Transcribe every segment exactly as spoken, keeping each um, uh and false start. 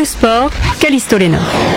le sport, Callisto Léna.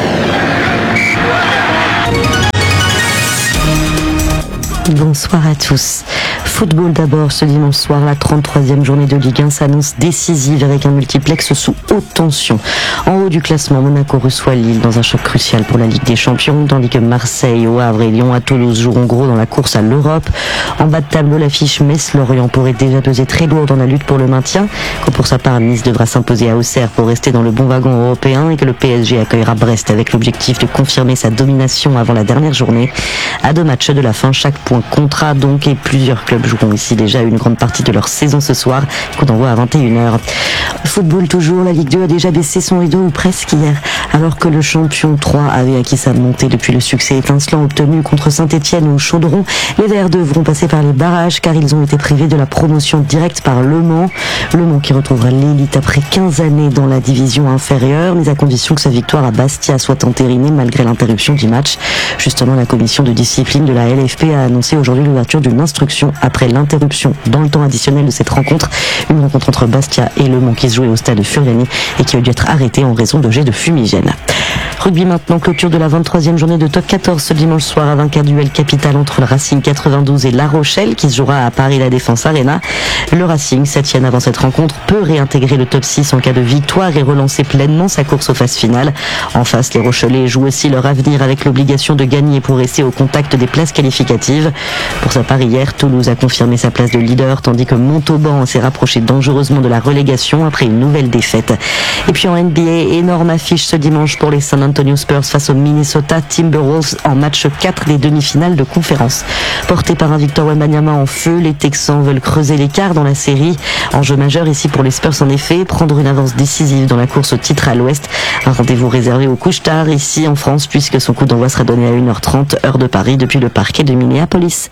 Bonsoir à tous. Football d'abord, ce dimanche soir, la trente-troisième journée de Ligue un s'annonce décisive avec un multiplex sous haute tension. En haut du classement, Monaco reçoit Lille dans un choc crucial pour la Ligue des Champions, tandis que Marseille, au Havre et Lyon à Toulouse joueront gros dans la course à l'Europe. En bas de tableau, l'affiche Metz-Lorient pourrait déjà peser très lourd dans la lutte pour le maintien, que pour sa part, Nice devra s'imposer à Auxerre pour rester dans le bon wagon européen et que le P S G accueillera Brest avec l'objectif de confirmer sa domination avant la dernière journée. À deux matchs de la fin, chaque point comptera donc et plusieurs clubs joueront ici déjà une grande partie de leur saison ce soir, qu'on envoie à vingt et une heures. Football toujours, la Ligue deux a déjà baissé son rideau ou presque hier, alors que le champion trois avait acquis sa montée depuis le succès étincelant obtenu contre Saint-Etienne ou Chaudron. Les Verts devront passer par les barrages car ils ont été privés de la promotion directe par Le Mans. Le Mans qui retrouvera l'élite après quinze années dans la division inférieure, mais à condition que sa victoire à Bastia soit entérinée malgré l'interruption du match. Justement, la commission de discipline de la L F P a annoncé aujourd'hui l'ouverture d'une instruction après l'interruption dans le temps additionnel de cette rencontre. Une rencontre entre Bastia et Le Mans qui se jouait au stade Furiani et qui a dû être arrêtée en raison de jets de fumigène. Rugby maintenant, clôture de la vingt-troisième journée de top quatorze ce dimanche soir avec un duel capital entre le Racing quatre-vingt-douze et La Rochelle qui se jouera à Paris La Défense Arena. Le Racing, septième avant cette rencontre, peut réintégrer le top six en cas de victoire et relancer pleinement sa course aux phases finales. En face, les Rochelais jouent aussi leur avenir avec l'obligation de gagner pour rester au contact des places qualificatives. Pour sa part, hier, Toulouse a confirmé sa place de leader tandis que Montauban s'est rapproché dangereusement de la relégation après une nouvelle défaite. Et puis en N B A, énorme affiche ce dimanche pour les San Antonio Spurs face aux Minnesota Timberwolves en match quatre des demi-finales de conférence. Portés par un Victor Wembanyama en feu, les Texans veulent creuser l'écart dans la série. Enjeu majeur ici pour les Spurs en effet, prendre une avance décisive dans la course au titre à l'Ouest. Un rendez-vous réservé au couche-tard ici en France puisque son coup d'envoi sera donné à une heure trente heure de Paris depuis le parquet de Minneapolis.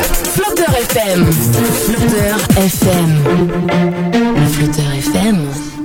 Flotteur F M. Flotteur F M. Le Flotteur F M.